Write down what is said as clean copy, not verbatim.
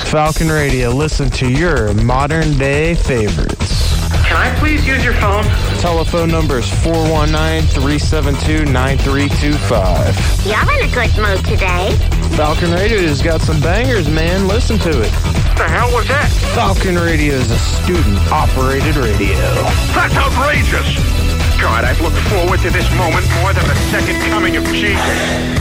Falcon Radio. Listen to your modern day favorites. Can I please use your phone? Telephone number is 419-372-9325. You're in a good mood today. Falcon Radio has got some bangers, man. Listen to it. What the hell was that? Falcon Radio is a student-operated radio. That's outrageous! God, I've looked forward to this moment more than the second coming of Jesus.